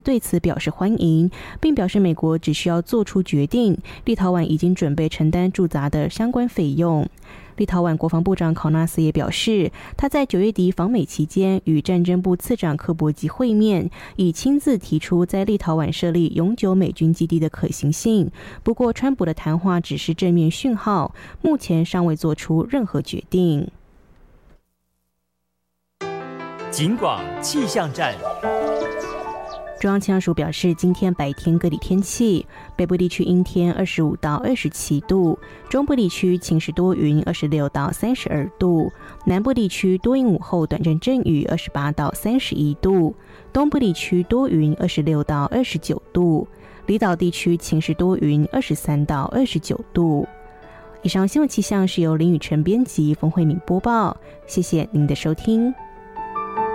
对此表示欢迎，并表示美国只需要做出决定，立陶宛已经准备承担驻扎的相关费用。立陶宛国防部长考纳斯也表示，他在9月底访美期间与战争部次长科伯基会面，已亲自提出在立陶宛设立永久美军基地的可行性。不过，川普的谈话只是正面讯号，目前尚未做出任何决定。 警广气象站。 中央气象署表示，今天白天各地天气，北部地区阴天25到27度，中部地区晴时多云26到32度，南部地区多云午后短暂阵雨28到31度，东部地区多云26到29度，离岛地区晴时多云23到29度。以上新闻气象是由林雨晨编辑，冯慧敏播报，谢谢您的收听。